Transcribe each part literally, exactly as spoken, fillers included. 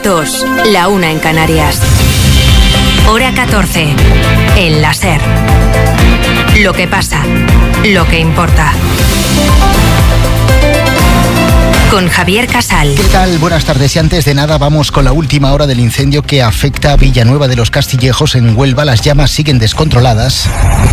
dos, la una en Canarias. Hora catorce, en la SER. Lo que pasa, lo que importa. Con Javier Casal. ¿Qué tal? Buenas tardes. Y antes de nada vamos con la última hora del incendio que afecta a Villanueva de los Castillejos en Huelva. Las llamas siguen descontroladas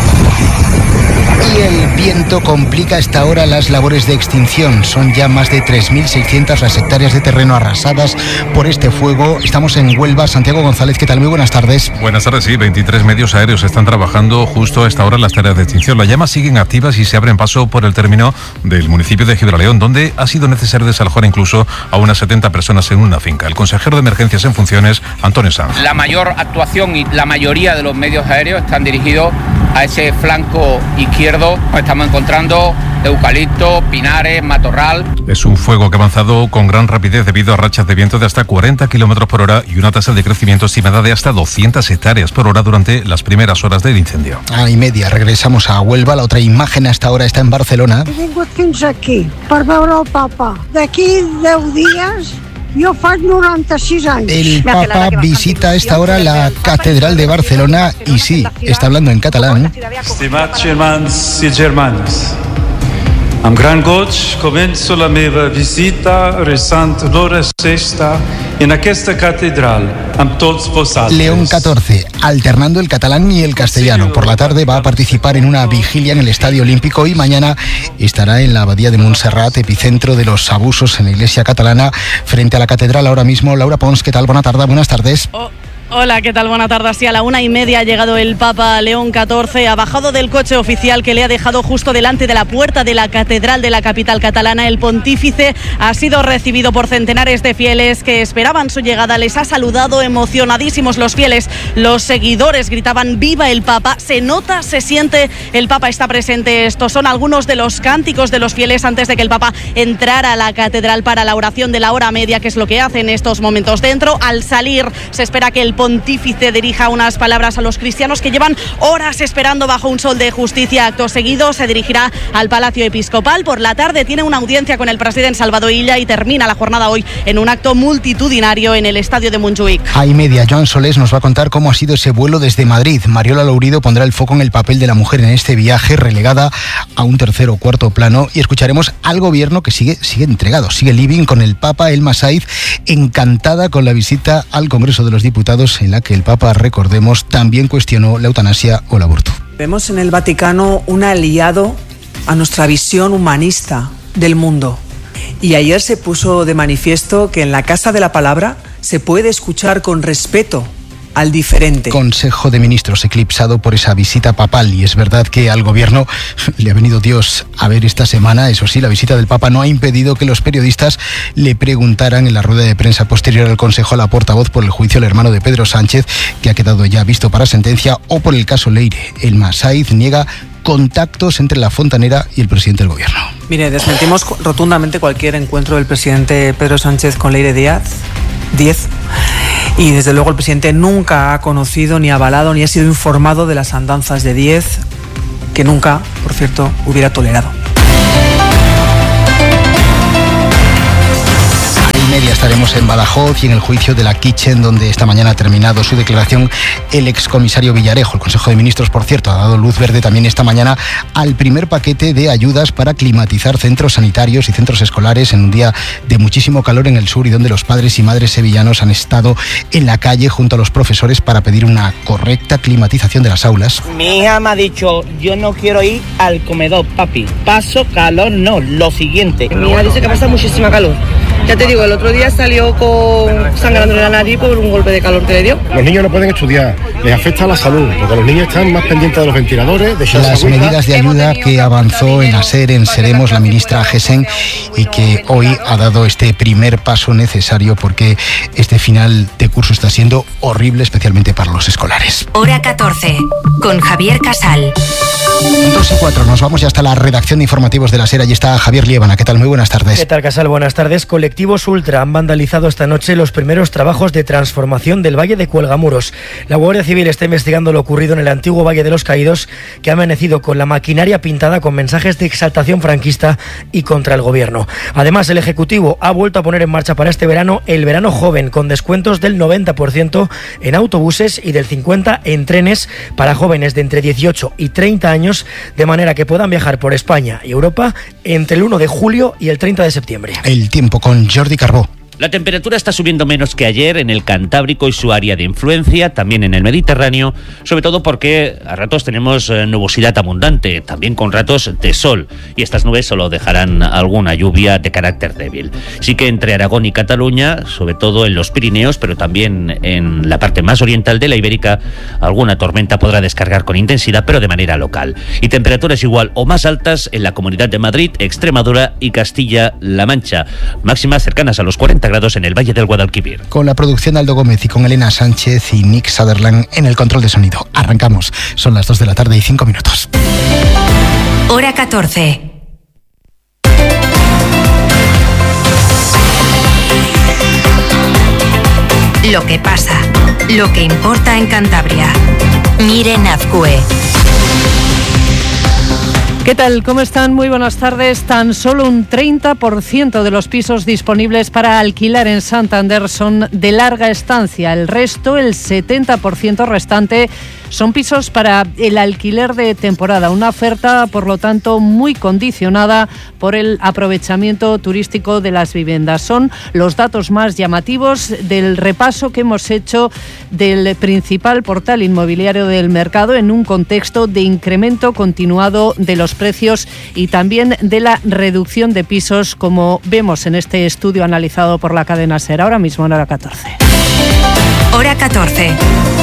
y el viento complica a esta hora las labores de extinción. Son ya más de tres mil seiscientas las hectáreas de terreno arrasadas por este fuego. Estamos en Huelva. Santiago González, ¿qué tal? Muy buenas tardes. Buenas tardes, sí. veintitrés medios aéreos están trabajando justo a esta hora en las tareas de extinción. Las llamas siguen activas y se abren paso por el término del municipio de Gibraleón, donde ha sido necesario desalojar incluso a unas setenta personas en una finca. El consejero de emergencias en funciones, Antonio Sanz. La mayor actuación y la mayoría de los medios aéreos están dirigidos a ese flanco izquierdo. Estamos encontrando eucalipto, pinares, matorral. Es un fuego que ha avanzado con gran rapidez debido a rachas de viento de hasta cuarenta kilómetros por hora y una tasa de crecimiento estimada de hasta doscientas hectáreas por hora durante las primeras horas del incendio. A y media regresamos a Huelva. La otra imagen hasta ahora está en Barcelona. He vingut fins aquí per veure el Papa. D'aquí deu dies yo faig noranta-sis años. El Papa visita a esta hora la Catedral de Barcelona y sí, está hablando en catalán. Estimats germans i germanes, amb gran goig començo la meva visita resant l'hora sexta en aquesta catedral amb tots vosaltres. León catorce, alternando el catalán y el castellano. Por la tarde va a participar en una vigilia en el Estadio Olímpico y mañana estará en la Abadía de Montserrat, epicentro de los abusos en la Iglesia catalana, frente a la catedral. Ahora mismo, Laura Pons, ¿qué tal? Buena tarde, buenas tardes. Oh. Hola, ¿qué tal? Buena tarde. Así a la una y media ha llegado el Papa León catorce, ha bajado del coche oficial que le ha dejado justo delante de la puerta de la catedral de la capital catalana. El pontífice ha sido recibido por centenares de fieles que esperaban su llegada. Les ha saludado emocionadísimos los fieles. Los seguidores gritaban ¡viva el Papa! Se nota, se siente, el Papa está presente. Estos son algunos de los cánticos de los fieles antes de que el Papa entrara a la catedral para la oración de la hora media, que es lo que hace en estos momentos. Dentro, al salir, se espera que el pontífice dirija unas palabras a los cristianos que llevan horas esperando bajo un sol de justicia. Acto seguido se dirigirá al Palacio Episcopal. Por la tarde tiene una audiencia con el presidente Salvador Illa y termina la jornada hoy en un acto multitudinario en el estadio de Montjuïc. A y media, Joan Solés nos va a contar cómo ha sido ese vuelo desde Madrid. Mariola Lourido pondrá el foco en el papel de la mujer en este viaje, relegada a un tercer o cuarto plano, y escucharemos al gobierno que sigue, sigue entregado, sigue living con el Papa. Elma Saiz, encantada con la visita al Congreso de los Diputados, en la que el Papa, recordemos, también cuestionó la eutanasia o el aborto. Vemos en el Vaticano un aliado a nuestra visión humanista del mundo. Y ayer se puso de manifiesto que en la Casa de la Palabra se puede escuchar con respeto al diferente. Consejo de Ministros eclipsado por esa visita papal, y es verdad que al gobierno le ha venido Dios a ver esta semana. Eso sí, la visita del Papa no ha impedido que los periodistas le preguntaran en la rueda de prensa posterior al Consejo a la portavoz por el juicio al hermano de Pedro Sánchez, que ha quedado ya visto para sentencia, o por el caso Leire. Elma Saiz niega contactos entre la fontanera y el presidente del gobierno. Mire, desmentimos rotundamente cualquier encuentro del presidente Pedro Sánchez con Leire Díaz. diez. Y desde luego el presidente nunca ha conocido, ni avalado, ni ha sido informado de las andanzas de Díez, que nunca, por cierto, hubiera tolerado. Media estaremos en Badajoz y en el juicio de la Kitchen, donde esta mañana ha terminado su declaración el excomisario Villarejo. El Consejo de Ministros, por cierto, ha dado luz verde también esta mañana al primer paquete de ayudas para climatizar centros sanitarios y centros escolares en un día de muchísimo calor en el sur, y donde los padres y madres sevillanos han estado en la calle junto a los profesores para pedir una correcta climatización de las aulas. Mi hija me ha dicho, yo no quiero ir al comedor, papi. Paso calor, no, lo siguiente. Mi hija dice que pasa muchísima calor. Ya te digo, el otro día salió con sangrando la nariz por un golpe de calor que le dio. Los niños no pueden estudiar, les afecta a la salud, porque los niños están más pendientes de los ventiladores. De las medidas de ayuda que avanzó en ASER, en Seremos, la ministra Gesen, y que hoy ha dado este primer paso necesario, porque este final de curso está siendo horrible, especialmente para los escolares. Hora catorce, con Javier Casal. Dos y cuatro, nos vamos ya hasta la redacción de informativos de la SER. Allí está Javier Liébana. ¿Qué tal? Muy buenas tardes. ¿Qué tal, Casal? Buenas tardes. Colectivo colectivos ultra han vandalizado esta noche los primeros trabajos de transformación del Valle de Cuelgamuros. La Guardia Civil está investigando lo ocurrido en el antiguo Valle de los Caídos, que ha amanecido con la maquinaria pintada con mensajes de exaltación franquista y contra el gobierno. Además, el Ejecutivo ha vuelto a poner en marcha para este verano el verano joven, con descuentos del noventa por ciento en autobuses y del cincuenta por ciento en trenes para jóvenes de entre dieciocho y treinta años, de manera que puedan viajar por España y Europa entre el uno de julio y el treinta de septiembre. El tiempo con Jordi Carbó. La temperatura está subiendo menos que ayer en el Cantábrico y su área de influencia, también en el Mediterráneo, sobre todo porque a ratos tenemos nubosidad abundante, también con ratos de sol, y estas nubes solo dejarán alguna lluvia de carácter débil. Sí que entre Aragón y Cataluña, sobre todo en los Pirineos, pero también en la parte más oriental de la Ibérica, alguna tormenta podrá descargar con intensidad, pero de manera local. Y temperaturas igual o más altas en la Comunidad de Madrid, Extremadura y Castilla-La Mancha, máximas cercanas a los cuarenta grados en el Valle del Guadalquivir. Con la producción de Aldo Gómez y con Elena Sánchez y Nick Sutherland en el control de sonido. Arrancamos. Son las dos de la tarde y cinco minutos. Hora catorce. Lo que pasa, lo que importa en Cantabria. Miren Azcue. ¿Qué tal? ¿Cómo están? Muy buenas tardes. Tan solo un treinta por ciento de los pisos disponibles para alquilar en Santander son de larga estancia. El resto, el setenta por ciento restante, son pisos para el alquiler de temporada. Una oferta, por lo tanto, muy condicionada por el aprovechamiento turístico de las viviendas. Son los datos más llamativos del repaso que hemos hecho del principal portal inmobiliario del mercado en un contexto de incremento continuado de los precios y también de la reducción de pisos, como vemos en este estudio analizado por la cadena SER. Ahora mismo en Hora catorce. Hora catorce.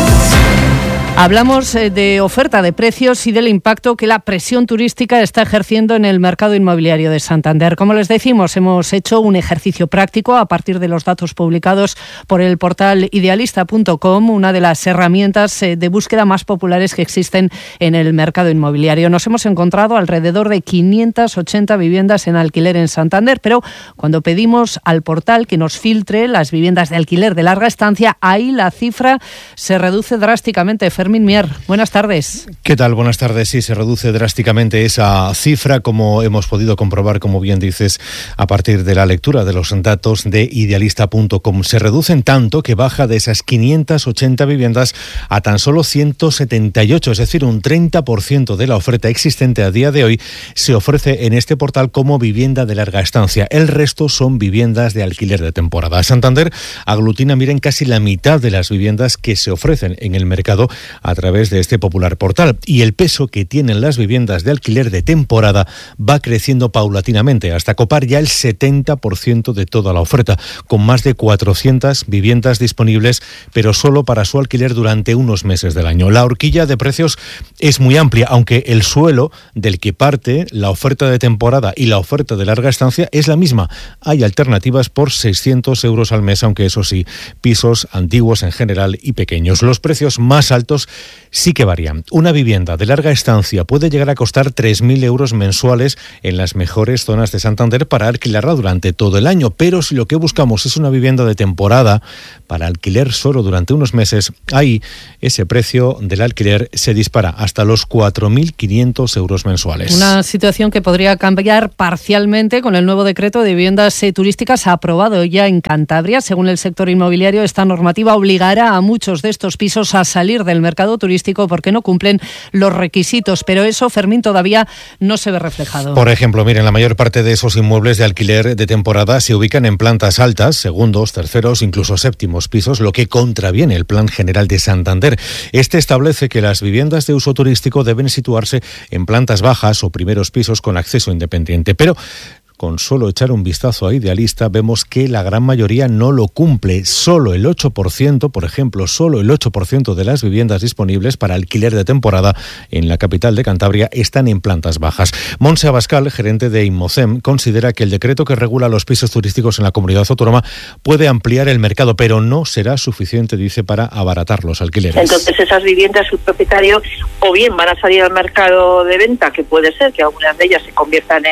Hablamos de oferta de precios y del impacto que la presión turística está ejerciendo en el mercado inmobiliario de Santander. Como les decimos, hemos hecho un ejercicio práctico a partir de los datos publicados por el portal idealista punto com, una de las herramientas de búsqueda más populares que existen en el mercado inmobiliario. Nos hemos encontrado alrededor de quinientas ochenta viviendas en alquiler en Santander, pero cuando pedimos al portal que nos filtre las viviendas de alquiler de larga estancia, ahí la cifra se reduce drásticamente. Fermín Mier, buenas tardes. ¿Qué tal? Buenas tardes. Sí, se reduce drásticamente esa cifra, como hemos podido comprobar, como bien dices, a partir de la lectura de los datos de idealista punto com. Se reducen tanto que baja de esas quinientas ochenta viviendas a tan solo ciento setenta y ocho, es decir, un treinta por ciento de la oferta existente a día de hoy se ofrece en este portal como vivienda de larga estancia. El resto son viviendas de alquiler de temporada. Santander aglutina, miren, casi la mitad de las viviendas que se ofrecen en el mercado a través de este popular portal, y el peso que tienen las viviendas de alquiler de temporada va creciendo paulatinamente hasta copar ya el setenta por ciento de toda la oferta, con más de cuatrocientas viviendas disponibles, pero solo para su alquiler durante unos meses del año. La horquilla de precios es muy amplia, aunque el suelo del que parte la oferta de temporada y la oferta de larga estancia es la misma. Hay alternativas por seiscientos euros al mes, aunque eso sí, pisos antiguos en general y pequeños. Los precios más altos sí que varían. Una vivienda de larga estancia puede llegar a costar tres mil euros mensuales en las mejores zonas de Santander para alquilarla durante todo el año, pero si lo que buscamos es una vivienda de temporada para alquiler solo durante unos meses, ahí ese precio del alquiler se dispara hasta los cuatro mil quinientos euros mensuales. Una situación que podría cambiar parcialmente con el nuevo decreto de viviendas turísticas aprobado ya en Cantabria. Según el sector inmobiliario, esta normativa obligará a muchos de estos pisos a salir del mercado turístico porque no cumplen los requisitos, pero eso, Fermín, todavía no se ve reflejado. Por ejemplo, miren, la mayor parte de esos inmuebles de alquiler de temporada se ubican en plantas altas, segundos, terceros, incluso séptimos pisos, lo que contraviene el Plan General de Santander. Este establece que las viviendas de uso turístico deben situarse en plantas bajas o primeros pisos con acceso independiente, pero con solo echar un vistazo a Idealista vemos que la gran mayoría no lo cumple. Solo el ocho por ciento, por ejemplo, solo el ocho por ciento de las viviendas disponibles para alquiler de temporada en la capital de Cantabria están en plantas bajas. Montse Abascal, gerente de Inmocem, considera que el decreto que regula los pisos turísticos en la comunidad autónoma puede ampliar el mercado, pero no será suficiente, dice, para abaratar los alquileres. Entonces esas viviendas, su propietario, o bien van a salir al mercado de venta, que puede ser que algunas de ellas se conviertan en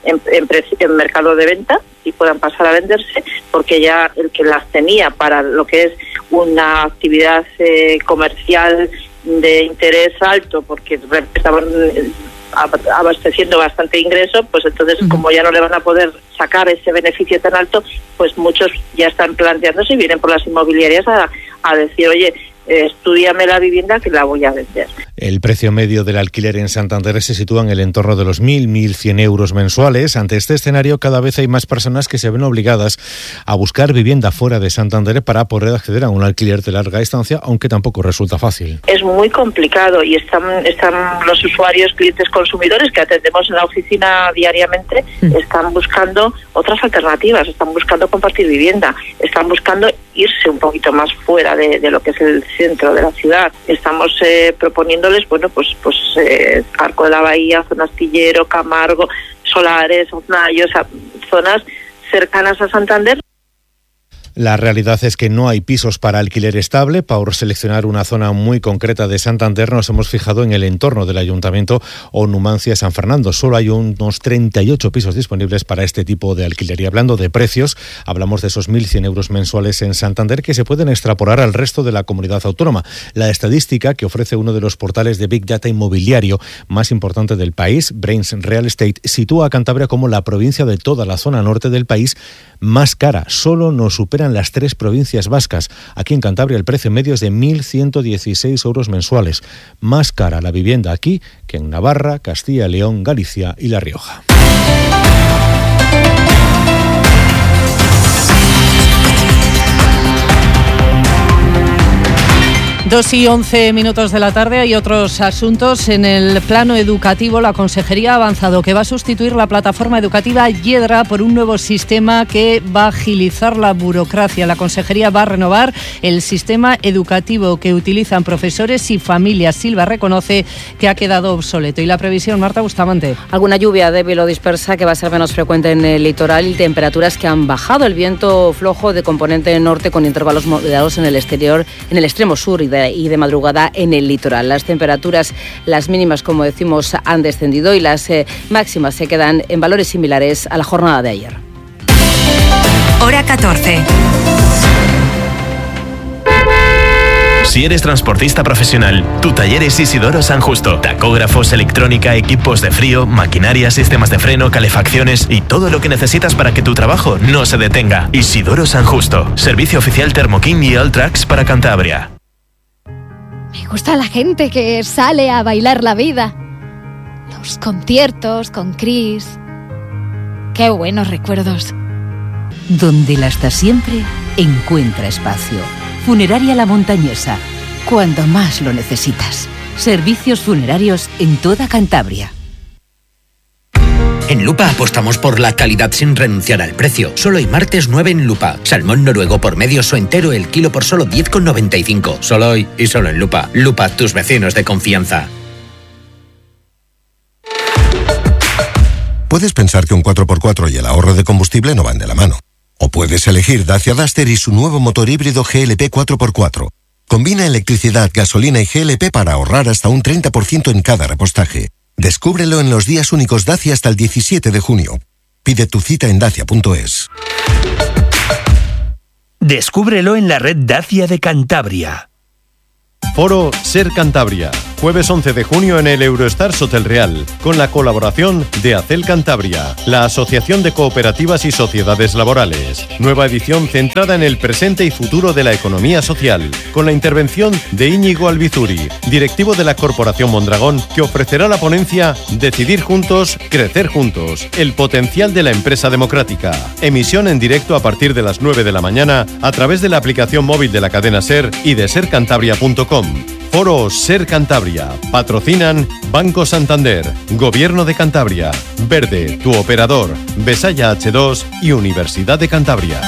en, en, en mercado de venta y puedan pasar a venderse, porque ya el que las tenía para lo que es una actividad eh, comercial de interés alto, porque estaban eh, abasteciendo bastante ingreso, pues entonces uh-huh. como ya no le van a poder sacar ese beneficio tan alto, pues muchos ya están planteándose y vienen por las inmobiliarias a, a decir, oye, eh, estúdiame la vivienda que la voy a vender. El precio medio del alquiler en Santander se sitúa en el entorno de los mil, mil cien euros mensuales. Ante este escenario, cada vez hay más personas que se ven obligadas a buscar vivienda fuera de Santander para poder acceder a un alquiler de larga estancia, aunque tampoco resulta fácil. Es muy complicado y están, están los usuarios, clientes, consumidores que atendemos en la oficina diariamente, están buscando otras alternativas, están buscando compartir vivienda, están buscando irse un poquito más fuera de, de lo que es el centro de la ciudad. Estamos eh, proponiendo bueno, pues pues eh, Arco de la Bahía, zona Astillero, Camargo, Solares, Oznayo, o sea, zonas cercanas a Santander. La realidad es que no hay pisos para alquiler estable. Por seleccionar una zona muy concreta de Santander nos hemos fijado en el entorno del Ayuntamiento o Numancia San Fernando. Solo hay unos treinta y ocho pisos disponibles para este tipo de alquiler. Y hablando de precios, hablamos de esos mil cien euros mensuales en Santander que se pueden extrapolar al resto de la comunidad autónoma. La estadística que ofrece uno de los portales de Big Data inmobiliario más importante del país, Brains Real Estate, sitúa a Cantabria como la provincia de toda la zona norte del país más cara. Solo nos superan las tres provincias vascas. Aquí en Cantabria el precio medio es de mil ciento dieciséis euros mensuales. Más cara la vivienda aquí que en Navarra, Castilla, León, Galicia y La Rioja. Dos y once minutos de la tarde. Hay otros asuntos. En el plano educativo, la Consejería ha avanzado que va a sustituir la plataforma educativa Yedra por un nuevo sistema que va a agilizar la burocracia. La Consejería va a renovar el sistema educativo que utilizan profesores y familias. Silva reconoce que ha quedado obsoleto. ¿Y la previsión, Marta Bustamante? Alguna lluvia débil o dispersa que va a ser menos frecuente en el litoral y temperaturas que han bajado. El viento flojo de componente norte con intervalos moderados en el exterior, en el extremo sur y de y de madrugada en el litoral. Las temperaturas, las mínimas, como decimos, han descendido y las eh, máximas se quedan en valores similares a la jornada de ayer. Hora catorce. Si eres transportista profesional, tu taller es Isidoro San Justo. Tacógrafos, electrónica, equipos de frío, maquinaria, sistemas de freno, calefacciones y todo lo que necesitas para que tu trabajo no se detenga. Isidoro San Justo. Servicio oficial Thermo King y Alltrax para Cantabria. Me gusta la gente que sale a bailar la vida. Los conciertos con Chris. Qué buenos recuerdos. Donde la hasta siempre encuentra espacio. Funeraria La Montañesa. Cuando más lo necesitas. Servicios funerarios en toda Cantabria. En Lupa apostamos por la calidad sin renunciar al precio. Solo hoy martes nueve en Lupa. Salmón noruego por medio o entero el kilo por solo diez con noventa y cinco. Solo hoy y solo en Lupa. Lupa, tus vecinos de confianza. Puedes pensar que un cuatro por cuatro y el ahorro de combustible no van de la mano. O puedes elegir Dacia Duster y su nuevo motor híbrido G L P cuatro por cuatro. Combina electricidad, gasolina y G L P para ahorrar hasta un treinta por ciento en cada repostaje. Descúbrelo en los días únicos Dacia hasta el diecisiete de junio. Pide tu cita en dacia punto es. Descúbrelo en la red Dacia de Cantabria. Foro Ser Cantabria, jueves once de junio en el Eurostars Hotel Real, con la colaboración de Acel Cantabria, la Asociación de Cooperativas y Sociedades Laborales. Nueva edición centrada en el presente y futuro de la economía social, con la intervención de Íñigo Albizuri, directivo de la Corporación Mondragón, que ofrecerá la ponencia Decidir Juntos, Crecer Juntos, el potencial de la empresa democrática. Emisión en directo a partir de las nueve de la mañana a través de la aplicación móvil de la cadena SER y de ser cantabria punto com. Foro Ser Cantabria. Patrocinan Banco Santander, Gobierno de Cantabria, Verde, tu operador, Besaya H dos y Universidad de Cantabria.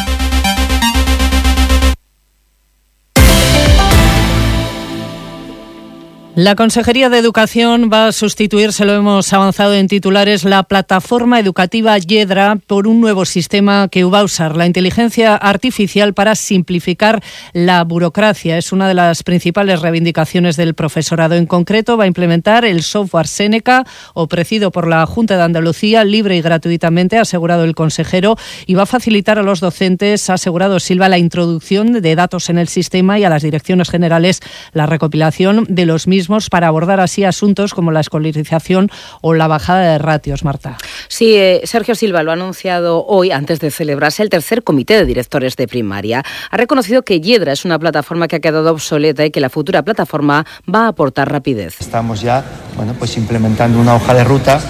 La Consejería de Educación va a sustituir, se lo hemos avanzado en titulares, la plataforma educativa Yedra por un nuevo sistema que va a usar la inteligencia artificial para simplificar la burocracia. Es una de las principales reivindicaciones del profesorado. En concreto, va a implementar el software Seneca, ofrecido por la Junta de Andalucía, libre y gratuitamente, ha asegurado el consejero, y va a facilitar a los docentes, ha asegurado Silva, la introducción de datos en el sistema y a las direcciones generales la recopilación de los mismos para abordar así asuntos como la escolarización o la bajada de ratios, Marta. Sí, eh, Sergio Silva lo ha anunciado hoy antes de celebrarse el tercer comité de directores de primaria. Ha reconocido que Yedra es una plataforma que ha quedado obsoleta y que la futura plataforma va a aportar rapidez. Estamos ya, bueno, pues implementando una hoja de ruta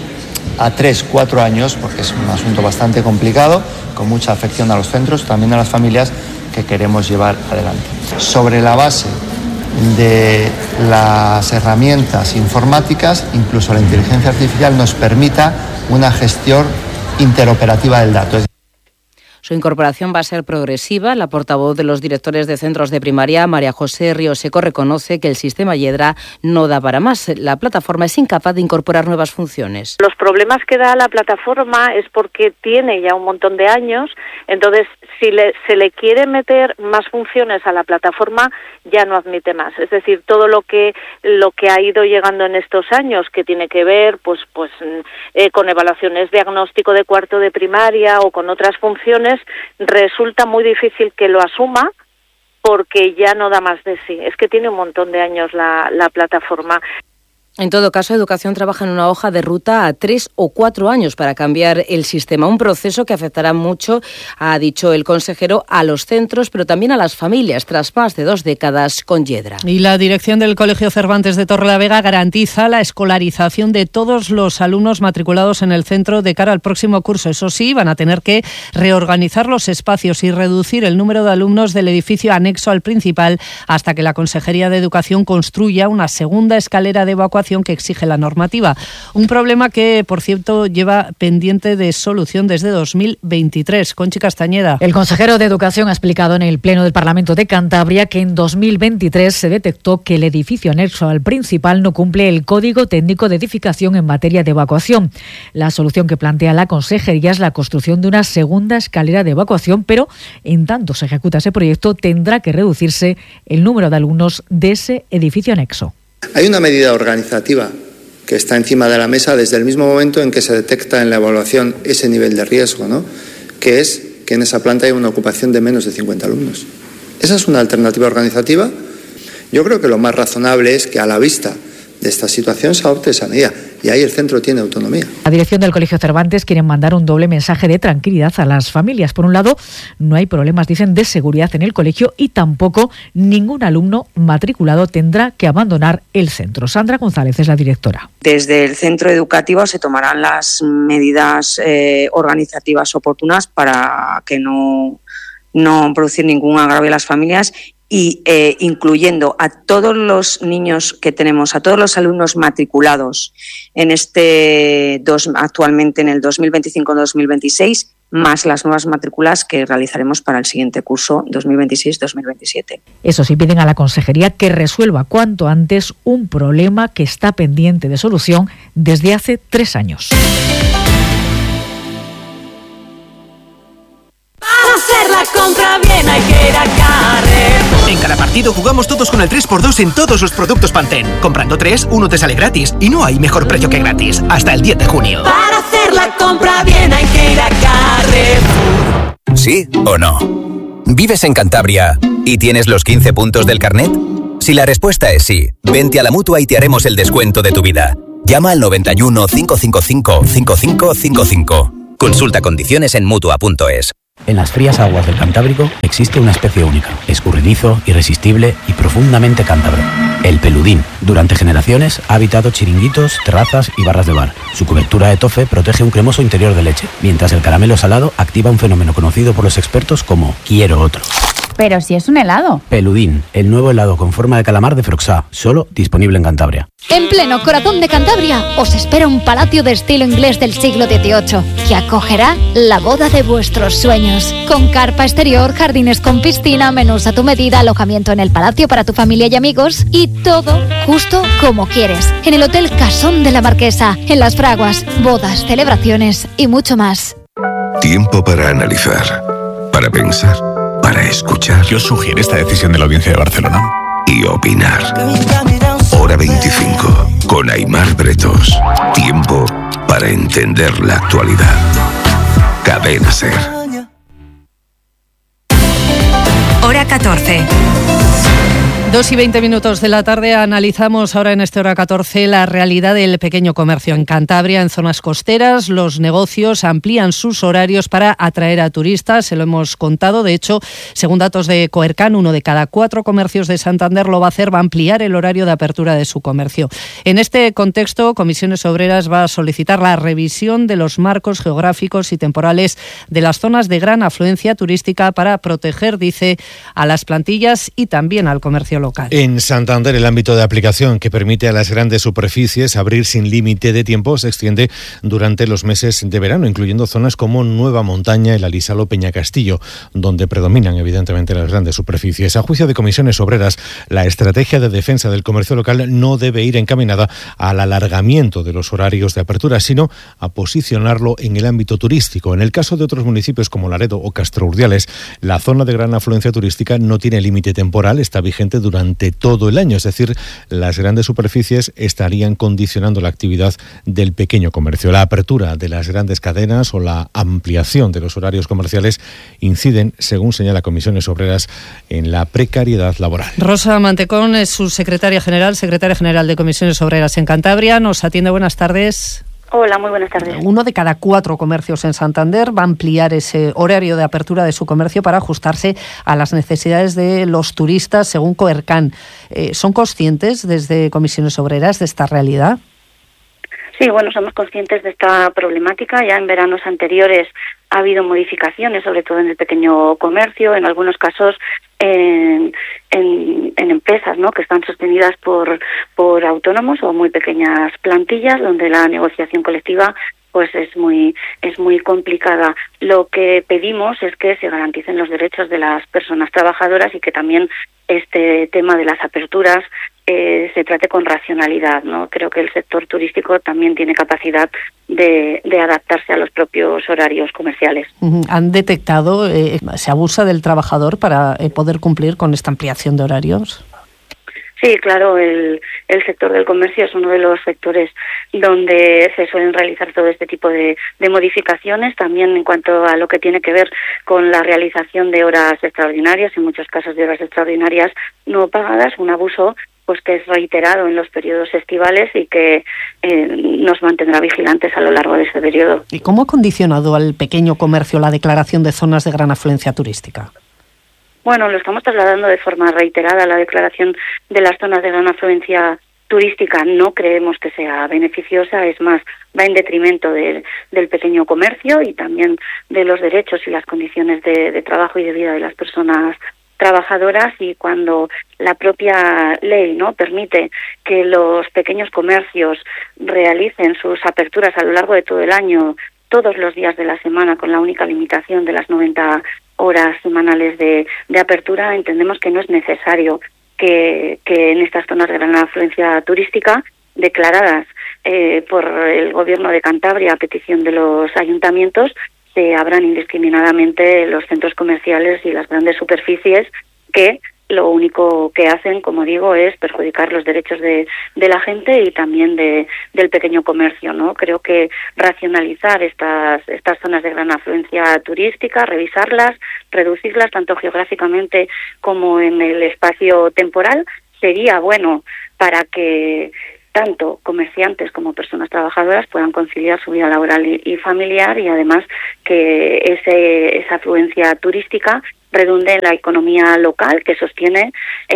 a tres, cuatro años, porque es un asunto bastante complicado, con mucha afección a los centros, también a las familias, que queremos llevar adelante. Sobre la base de las herramientas informáticas, incluso la inteligencia artificial nos permita una gestión interoperativa del dato. Su incorporación va a ser progresiva. La portavoz de los directores de centros de primaria, María José Ríoseco, reconoce que el sistema Yedra no da para más. La plataforma es incapaz de incorporar nuevas funciones. Los problemas que da la plataforma es porque tiene ya un montón de años, entonces si le, se le quiere meter más funciones a la plataforma, ya no admite más. Es decir, todo lo que lo que ha ido llegando en estos años, que tiene que ver pues pues eh, con evaluaciones diagnóstico de cuarto de primaria o con otras funciones, resulta muy difícil que lo asuma porque ya no da más de sí. Es que tiene un montón de años la, la plataforma. En todo caso, Educación trabaja en una hoja de ruta a tres o cuatro años para cambiar el sistema, un proceso que afectará mucho, ha dicho el consejero, a los centros, pero también a las familias, tras más de dos décadas con Yedra. Y la dirección del Colegio Cervantes de Torrelavega garantiza la escolarización de todos los alumnos matriculados en el centro de cara al próximo curso. Eso sí, van a tener que reorganizar los espacios y reducir el número de alumnos del edificio anexo al principal hasta que la Consejería de Educación construya una segunda escalera de evacuación que exige la normativa. Un problema que, por cierto, lleva pendiente de solución desde dos mil veintitrés. Conchi Castañeda. El consejero de Educación ha explicado en el Pleno del Parlamento de Cantabria que en dos mil veintitrés se detectó que el edificio anexo al principal no cumple el Código Técnico de Edificación en materia de evacuación. La solución que plantea la consejería es la construcción de una segunda escalera de evacuación, pero en tanto se ejecuta ese proyecto tendrá que reducirse el número de alumnos de ese edificio anexo. Hay una medida organizativa que está encima de la mesa desde el mismo momento en que se detecta en la evaluación ese nivel de riesgo, ¿no? Que es que en esa planta hay una ocupación de menos de cincuenta alumnos. Esa es una alternativa organizativa. Yo creo que lo más razonable es que a la vista de esta situación se adopte esa medida y ahí el centro tiene autonomía. La dirección del Colegio Cervantes quiere mandar un doble mensaje de tranquilidad a las familias. Por un lado, no hay problemas, dicen, de seguridad en el colegio y tampoco ningún alumno matriculado tendrá que abandonar el centro. Sandra González es la directora. Desde el centro educativo se tomarán las medidas eh, organizativas oportunas para que no, no producir ningún agravio a las familias y eh, incluyendo a todos los niños que tenemos, a todos los alumnos matriculados en este dos, actualmente en el dos mil veinticinco dos mil veintiséis, más las nuevas matrículas que realizaremos para el siguiente curso dos mil veintiséis dos mil veintisiete. Eso sí, piden a la consejería que resuelva cuanto antes un problema que está pendiente de solución desde hace tres años. Para hacer la compra bien hay que ir a Carrefour. En cada partido jugamos todos con el tres por dos en todos los productos Pantene. Comprando tres, uno te sale gratis. Y no hay mejor precio que gratis. Hasta el diez de junio. Para hacer la compra bien hay que ir a Carrefour. ¿Sí o no? ¿Vives en Cantabria y tienes los quince puntos del carnet? Si la respuesta es sí, vente a la Mutua y te haremos el descuento de tu vida. Llama al noventa y uno, cinco cinco cinco, cinco cinco cinco cinco. Consulta condiciones en mutua punto es. En las frías aguas del Cantábrico existe una especie única, escurridizo, irresistible y profundamente cántabro. El peludín. Durante generaciones ha habitado chiringuitos, terrazas y barras de bar. Su cobertura de tofe protege un cremoso interior de leche, mientras el caramelo salado activa un fenómeno conocido por los expertos como quiero otro. Pero si es un helado. Peludín, el nuevo helado con forma de calamar de Froxá, solo disponible en Cantabria. En pleno corazón de Cantabria os espera un palacio de estilo inglés del siglo dieciocho que acogerá la boda de vuestros sueños. Con carpa exterior, jardines con piscina, menús a tu medida, alojamiento en el palacio para tu familia y amigos y todo justo como quieres. En el Hotel Casón de la Marquesa, en Las Fraguas, bodas, celebraciones y mucho más. Tiempo para analizar, para pensar, para escuchar. ¿Qué os sugiere esta decisión de la Audiencia de Barcelona? Y opinar. Hora veinticinco, con Aimar Bretos. Tiempo para entender la actualidad. Cadena SER. Hora catorce. Dos y veinte minutos de la tarde analizamos ahora en este hora catorce la realidad del pequeño comercio en Cantabria. En zonas costeras los negocios amplían sus horarios para atraer a turistas, se lo hemos contado. De hecho, según datos de Coercan, uno de cada cuatro comercios de Santander lo va a hacer, va a ampliar el horario de apertura de su comercio. En este contexto, Comisiones Obreras va a solicitar la revisión de los marcos geográficos y temporales de las zonas de gran afluencia turística para proteger, dice, a las plantillas y también al comercio local. En Santander, el ámbito de aplicación que permite a las grandes superficies abrir sin límite de tiempo se extiende durante los meses de verano, incluyendo zonas como Nueva Montaña, el Alisalo, Peñacastillo, donde predominan evidentemente las grandes superficies. A juicio de Comisiones Obreras, la estrategia de defensa del comercio local no debe ir encaminada al alargamiento de los horarios de apertura, sino a posicionarlo en el ámbito turístico. En el caso de otros municipios como Laredo o Castro Urdiales, la zona de gran afluencia turística no tiene límite temporal, está vigente durante durante todo el año, es decir, las grandes superficies estarían condicionando la actividad del pequeño comercio. La apertura de las grandes cadenas o la ampliación de los horarios comerciales inciden, según señala Comisiones Obreras, en la precariedad laboral. Rosa Mantecón es su secretaria general, secretaria general de Comisiones Obreras en Cantabria. Nos atiende. Buenas tardes. Hola, muy buenas tardes. Uno de cada cuatro comercios en Santander va a ampliar ese horario de apertura de su comercio para ajustarse a las necesidades de los turistas, según Coercan. Eh, ¿Son conscientes desde Comisiones Obreras de esta realidad? Sí, bueno, somos conscientes de esta problemática. Ya en veranos anteriores ha habido modificaciones, sobre todo en el pequeño comercio, en algunos casos en, en, en empresas, ¿no?, que están sostenidas por, por autónomos o muy pequeñas plantillas, donde la negociación colectiva pues es muy es muy complicada. Lo que pedimos es que se garanticen los derechos de las personas trabajadoras y que también este tema de las aperturas eh, se trate con racionalidad, ¿no? Creo que el sector turístico también tiene capacidad de, de adaptarse a los propios horarios comerciales. ¿Han detectado, eh, se abusa del trabajador para eh, poder cumplir con esta ampliación de horarios? Sí, claro, el, el sector del comercio es uno de los sectores donde se suelen realizar todo este tipo de, de modificaciones, también en cuanto a lo que tiene que ver con la realización de horas extraordinarias, en muchos casos de horas extraordinarias no pagadas, un abuso pues que es reiterado en los periodos estivales y que eh, nos mantendrá vigilantes a lo largo de ese periodo. ¿Y cómo ha condicionado al pequeño comercio la declaración de zonas de gran afluencia turística? Bueno, lo estamos trasladando de forma reiterada. La declaración de las zonas de gran afluencia turística no creemos que sea beneficiosa, es más, va en detrimento de, del pequeño comercio y también de los derechos y las condiciones de, de trabajo y de vida de las personas trabajadoras, y cuando la propia ley no permite que los pequeños comercios realicen sus aperturas a lo largo de todo el año, todos los días de la semana, con la única limitación de las noventa horas semanales de, de apertura, entendemos que no es necesario que, que en estas zonas de gran afluencia turística, declaradas eh, por el Gobierno de Cantabria a petición de los ayuntamientos, se abran indiscriminadamente los centros comerciales y las grandes superficies que lo único que hacen, como digo, es perjudicar los derechos de, de la gente y también de, del pequeño comercio, ¿no? Creo que racionalizar estas, estas zonas de gran afluencia turística, revisarlas, reducirlas tanto geográficamente como en el espacio temporal, sería bueno para que tanto comerciantes como personas trabajadoras puedan conciliar su vida laboral y, y familiar, y además que ese, esa afluencia turística redunde en la economía local, que sostiene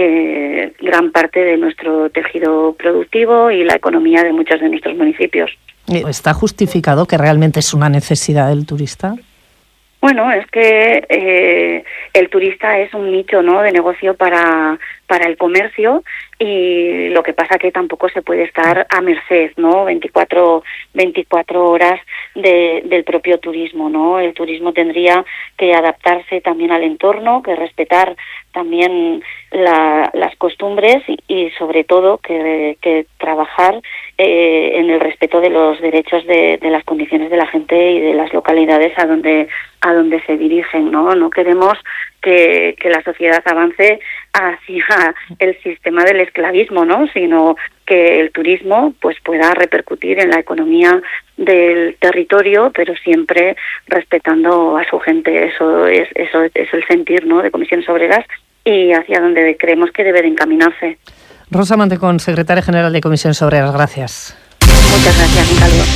eh, gran parte de nuestro tejido productivo y la economía de muchos de nuestros municipios. ¿Está justificado que realmente es una necesidad del turista? Bueno, es que eh, el turista es un nicho, ¿no?, de negocio para para el comercio, y lo que pasa que tampoco se puede estar a merced, ¿no?, veinticuatro horas de, del propio turismo, ¿no? El turismo tendría que adaptarse también al entorno, que respetar también la, las costumbres y, y sobre todo que, que trabajar eh, en el respeto de los derechos de, de las condiciones de la gente y de las localidades a donde a donde se dirigen, ¿no? No queremos que, que la sociedad avance hacia el sistema del esclavismo, ¿no?, sino que el turismo pues pueda repercutir en la economía del territorio, pero siempre respetando a su gente. Eso es eso es el sentir, ¿no?, de Comisiones Obreras y hacia donde creemos que debe de encaminarse. Rosa Mantecón, secretaria general de Comisiones Obreras, gracias. Muchas gracias, un saludo.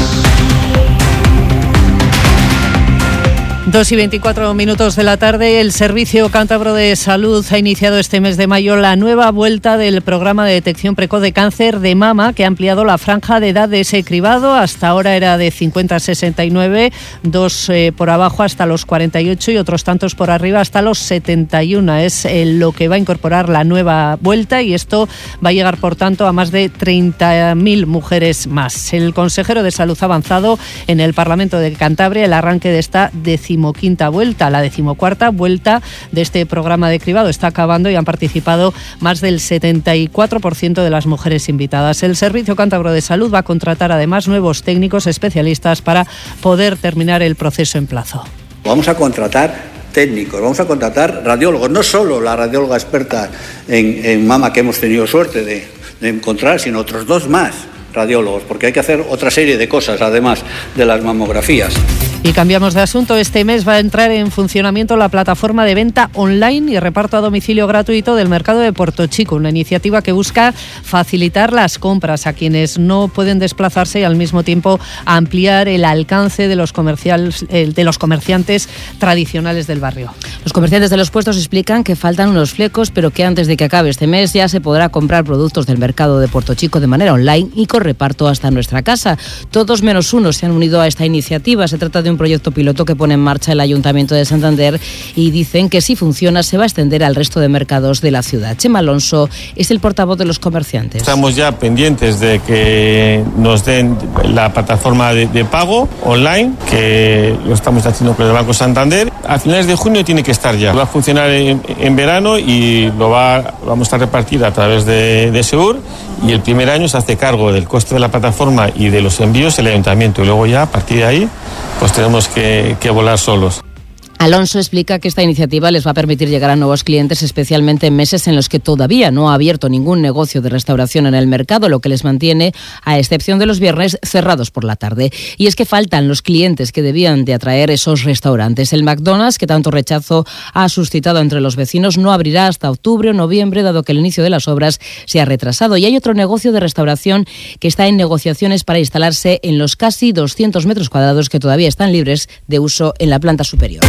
Dos y veinticuatro minutos de la tarde, el Servicio Cántabro de Salud ha iniciado este mes de mayo la nueva vuelta del programa de detección precoz de cáncer de mama, que ha ampliado la franja de edad de ese cribado. Hasta ahora era de cincuenta a sesenta y nueve, dos eh, por abajo hasta los cuarenta y ocho y otros tantos por arriba hasta los setenta y uno. Es eh, lo que va a incorporar la nueva vuelta, y esto va a llegar, por tanto, a más de treinta mil mujeres más. El consejero de Salud ha avanzado en el Parlamento de Cantabria el arranque de esta decimoquinta vuelta. La decimocuarta vuelta de este programa de cribado está acabando y han participado más del setenta y cuatro por ciento de las mujeres invitadas. El Servicio Cántabro de Salud va a contratar además nuevos técnicos especialistas para poder terminar el proceso en plazo. Vamos a contratar técnicos, vamos a contratar radiólogos, no solo la radióloga experta en, en mama que hemos tenido suerte de, de encontrar, sino otros dos más radiólogos, porque hay que hacer otra serie de cosas además de las mamografías. Y cambiamos de asunto. Este mes va a entrar en funcionamiento la plataforma de venta online y reparto a domicilio gratuito del mercado de Portochico, una iniciativa que busca facilitar las compras a quienes no pueden desplazarse y al mismo tiempo ampliar el alcance de los comerciales, de los comerciantes tradicionales del barrio. Los comerciantes de los puestos explican que faltan unos flecos, pero que antes de que acabe este mes ya se podrá comprar productos del mercado de Portochico de manera online y con reparto hasta nuestra casa. Todos menos uno se han unido a esta iniciativa. Se trata de un proyecto piloto que pone en marcha el Ayuntamiento de Santander y dicen que si funciona se va a extender al resto de mercados de la ciudad. Chema Alonso es el portavoz de los comerciantes. Estamos ya pendientes de que nos den la plataforma de, de pago online, que lo estamos haciendo con el Banco Santander. A finales de junio tiene que estar ya. Va a funcionar en, en verano y lo va, vamos a repartir a través de, de Seur, y el primer año se hace cargo del coste de la plataforma y de los envíos el Ayuntamiento, y luego ya a partir de ahí pues tenemos que, que volar solos. Alonso explica que esta iniciativa les va a permitir llegar a nuevos clientes, especialmente en meses en los que todavía no ha abierto ningún negocio de restauración en el mercado, lo que les mantiene, a excepción de los viernes, cerrados por la tarde. Y es que faltan los clientes que debían de atraer esos restaurantes. El McDonald's, que tanto rechazo ha suscitado entre los vecinos, no abrirá hasta octubre o noviembre, dado que el inicio de las obras se ha retrasado. Y hay otro negocio de restauración que está en negociaciones para instalarse en los casi doscientos metros cuadrados que todavía están libres de uso en la planta superior.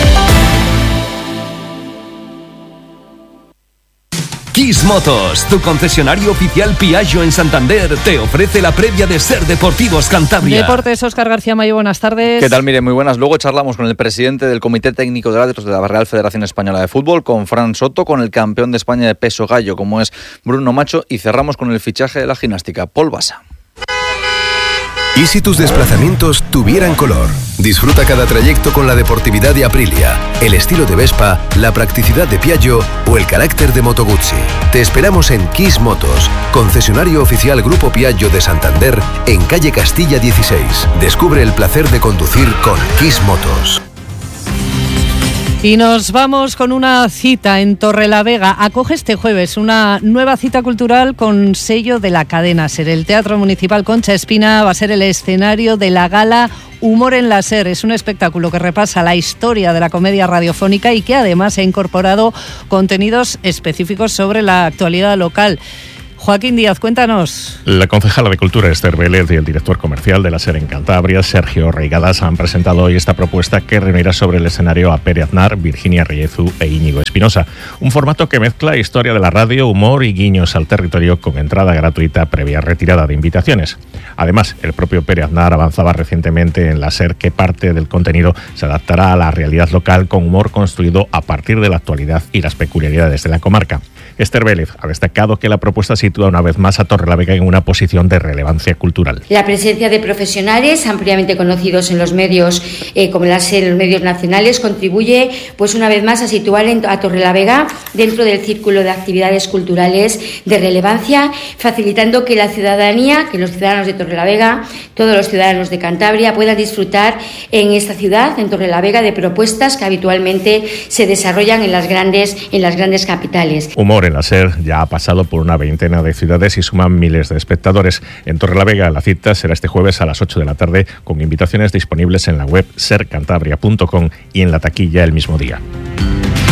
Kiss Motos, tu concesionario oficial Piaggio en Santander, te ofrece la previa de Ser Deportivos Cantabria. Deportes, Óscar García Mayo, buenas tardes. ¿Qué tal? Mire, muy buenas. Luego charlamos con el presidente del Comité Técnico de Árbitros de la Real Federación Española de Fútbol, con Fran Soto, con el campeón de España de peso gallo, como es Bruno Macho, y cerramos con el fichaje de la gimnástica, Paul Basa. ¿Y si tus desplazamientos tuvieran color? Disfruta cada trayecto con la deportividad de Aprilia, el estilo de Vespa, la practicidad de Piaggio o el carácter de Moto Guzzi. Te esperamos en Kiss Motos, concesionario oficial Grupo Piaggio de Santander, en calle Castilla dieciséis. Descubre el placer de conducir con Kiss Motos. Y nos vamos con una cita en Torrelavega. Acoge este jueves una nueva cita cultural con sello de la cadena SER. El Teatro Municipal Concha Espina va a ser el escenario de la gala Humor en la SER. Es un espectáculo que repasa la historia de la comedia radiofónica y que además ha incorporado contenidos específicos sobre la actualidad local. Joaquín Díaz, cuéntanos. La concejala de Cultura, Esther Vélez, y el director comercial de la SER en Cantabria, Sergio Reigadas, han presentado hoy esta propuesta que reunirá sobre el escenario a Pere Aznar, Virginia Riezu e Íñigo Espinosa. Un formato que mezcla historia de la radio, humor y guiños al territorio con entrada gratuita previa retirada de invitaciones. Además, el propio Pere Aznar avanzaba recientemente en la SER que parte del contenido se adaptará a la realidad local con humor construido a partir de la actualidad y las peculiaridades de la comarca. Esther Vélez ha destacado que la propuesta sitúa una vez más a Torrelavega en una posición de relevancia cultural. La presencia de profesionales ampliamente conocidos en los medios, eh, como las en los medios nacionales, contribuye pues una vez más a situar a Torrelavega dentro del círculo de actividades culturales de relevancia, facilitando que la ciudadanía, que los ciudadanos de Torrelavega, todos los ciudadanos de Cantabria puedan disfrutar en esta ciudad, en Torrelavega, de propuestas que habitualmente se desarrollan en las grandes, en las grandes capitales. Humor en la SER ya ha pasado por una veintena de ciudades y suman miles de espectadores. En Torrelavega la cita será este jueves a las ocho de la tarde, con invitaciones disponibles en la web ser cantabria punto com y en la taquilla el mismo día.